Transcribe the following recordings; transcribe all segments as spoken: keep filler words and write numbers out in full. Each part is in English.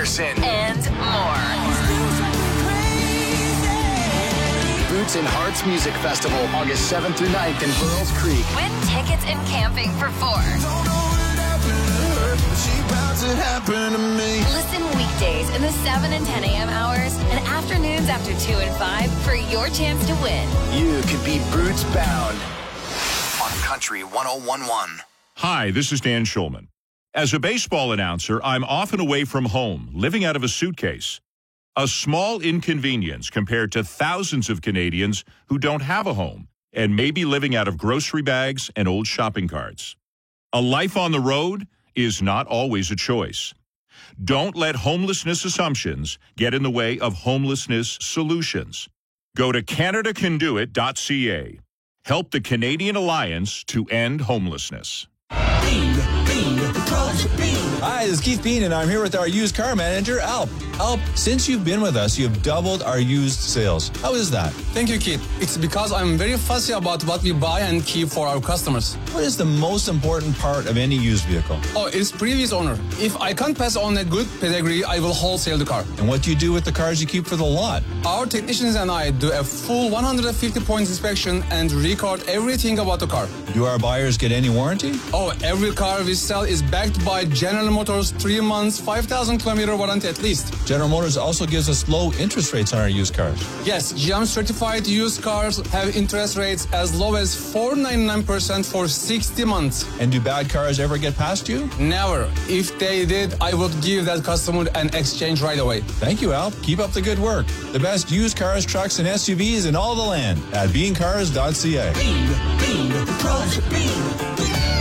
and more. Boots and Hearts Music Festival, August seventh through ninth in Burles Creek. Win tickets and camping for four. Listen weekdays in the seven and ten a.m. hours and afternoons after two and five for your chance to win. You could be Boots bound. On Country one oh one point one. Hi, this is Dan Schulman. As a baseball announcer, I'm often away from home, living out of a suitcase. A small inconvenience compared to thousands of Canadians who don't have a home and may be living out of grocery bags and old shopping carts. A life on the road is not always a choice. Don't let homelessness assumptions get in the way of homelessness solutions. Go to Canada Can Do It dot c a. Help the Canadian Alliance to End Homelessness. Hi, this is Keith Bean, and I'm here with our used car manager, Alp. Alp, since you've been with us, you've doubled our used sales. How is that? Thank you, Keith. It's because I'm very fussy about what we buy and keep for our customers. What is the most important part of any used vehicle? Oh, it's previous owner. If I can't pass on a good pedigree, I will wholesale the car. And what do you do with the cars you keep for the lot? Our technicians and I do a full one hundred fifty points inspection and record everything about the car. Do our buyers get any warranty? Oh, every car we sell is backed by General Motors three months, five thousand kilometer warranty at least. General Motors also gives us low interest rates on our used cars. Yes, G M certified used cars have interest rates as low as four point nine nine percent for sixty months. And do bad cars ever get past you? Never. If they did, I would give that customer an exchange right away. Thank you, Alp. Keep up the good work. The best used cars, trucks, and S U Vs in all the land at bean cars dot c a. Bean, Bean, Pros, Bean.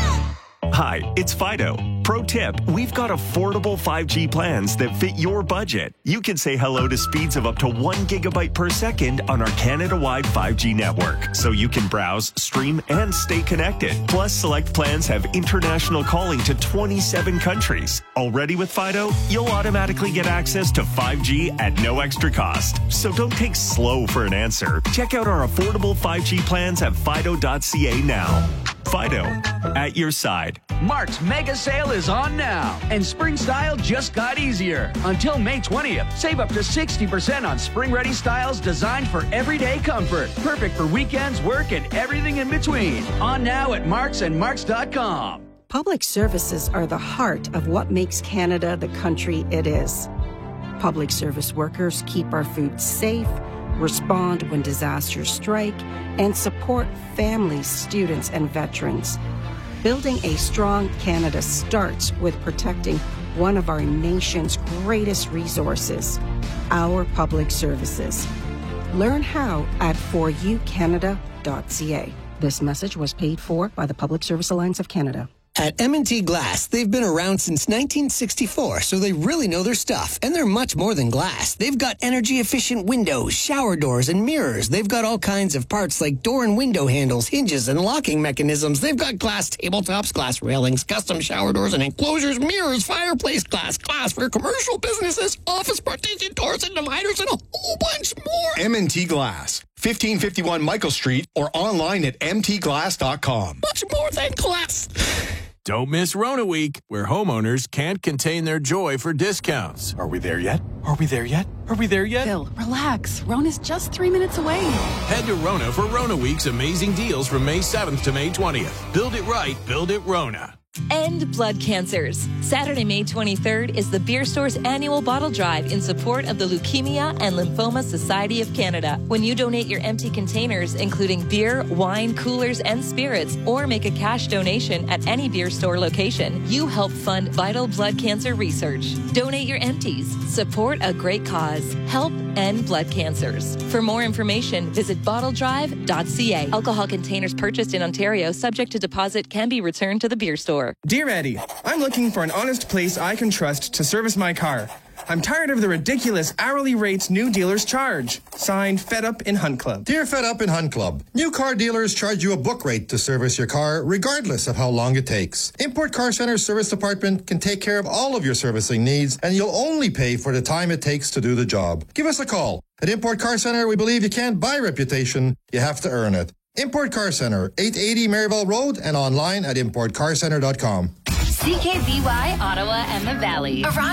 Hi, it's Fido. Pro tip, we've got affordable five G plans that fit your budget. You can say hello to speeds of up to one gigabyte per second on our Canada-wide five G network, so you can browse, stream, and stay connected. Plus, select plans have international calling to twenty-seven countries. Already with Fido, you'll automatically get access to five G at no extra cost. So don't take slow for an answer. Check out our affordable five G plans at fido dot c a now. Fido, at your side. Mark's mega sale is on now, and spring style just got easier. Until May twentieth, save up to sixty percent on spring-ready styles designed for everyday comfort. Perfect for weekends, work, and everything in between. On now at Marks and Marks dot com. Public services are the heart of what makes Canada the country it is. Public service workers keep our food safe, respond when disasters strike, and support families, students, and veterans. Building a strong Canada starts with protecting one of our nation's greatest resources, our public services. Learn how at for you canada dot c a. This message was paid for by the Public Service Alliance of Canada. At M and T Glass, they've been around since nineteen sixty-four, so they really know their stuff. And they're much more than glass. They've got energy-efficient windows, shower doors, and mirrors. They've got all kinds of parts like door and window handles, hinges, and locking mechanisms. They've got glass tabletops, glass railings, custom shower doors and enclosures, mirrors, fireplace glass, glass for commercial businesses, office partition doors and dividers, and a whole bunch more. M and T Glass, fifteen fifty-one Michael Street, or online at m t glass dot com. Much more than glass. Don't miss Rona Week, where homeowners can't contain their joy for discounts. Are we there yet? Are we there yet? Are we there yet? Phil, relax. Rona's just three minutes away. Head to Rona for Rona Week's amazing deals from May seventh to May twentieth. Build it right, build it Rona. End blood cancers. Saturday, May twenty-third is the Beer Store's annual bottle drive in support of the Leukemia and Lymphoma Society of Canada. When you donate your empty containers, including beer, wine, coolers, and spirits, or make a cash donation at any beer store location, you help fund vital blood cancer research. Donate your empties. Support a great cause. Help end blood cancers. For more information, visit bottle drive dot c a. Alcohol containers purchased in Ontario, subject to deposit, can be returned to the beer store. Dear Eddie, I'm looking for an honest place I can trust to service my car. I'm tired of the ridiculous hourly rates new dealers charge. Signed, Fed Up in Hunt Club. Dear Fed Up in Hunt Club, new car dealers charge you a book rate to service your car, regardless of how long it takes. Import Car Center's service department can take care of all of your servicing needs, and you'll only pay for the time it takes to do the job. Give us a call. At Import Car Center, we believe you can't buy reputation, you have to earn it. Import Car Center, eight eighty Maryville Road, and online at import car center dot com. C K B Y, Ottawa and the Valley.